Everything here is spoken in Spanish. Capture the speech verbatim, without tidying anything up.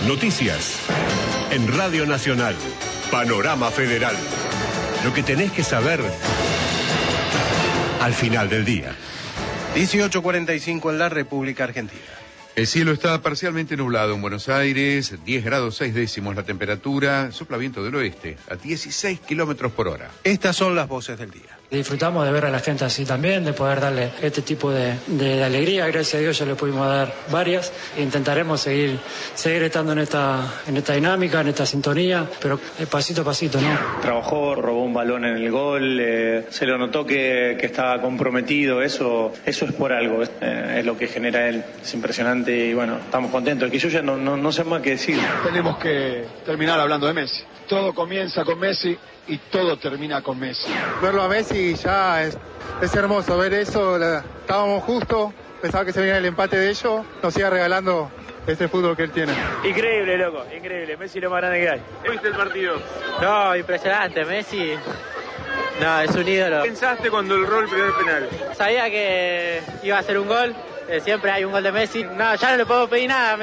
Noticias. En Radio Nacional. Panorama Federal. Lo que tenés que saber al final del día. dieciocho cuarenta y cinco en la República Argentina. El cielo está parcialmente nublado en Buenos Aires, diez grados seis décimos la temperatura, sopla viento del oeste a dieciséis kilómetros por hora. Estas son las voces del día. Disfrutamos de ver a la gente así también, de poder darle este tipo de, de, de alegría. Gracias a Dios ya le pudimos dar varias. Intentaremos seguir seguir estando en esta en esta dinámica, en esta sintonía, pero pasito a pasito, ¿no? Trabajó, robó un balón en el gol, eh, se lo notó que, que estaba comprometido. Eso eso es por algo, es, eh, es lo que genera él. Es impresionante y bueno, estamos contentos. Que yo ya no, no, no sé más qué decir. Tenemos que terminar hablando de Messi. Todo comienza con Messi y todo termina con Messi. Verlo a Messi ya es, es hermoso, ver eso, la, estábamos justos, pensaba que se venía el empate de ellos, nos siga regalando este fútbol que él tiene. Increíble, loco, increíble, Messi lo más grande que hay. ¿Viste el partido? No, impresionante, Messi, no, es un ídolo. ¿Qué pensaste cuando erró el primer penal? Sabía que iba a ser un gol, siempre hay un gol de Messi, no, ya no le puedo pedir nada.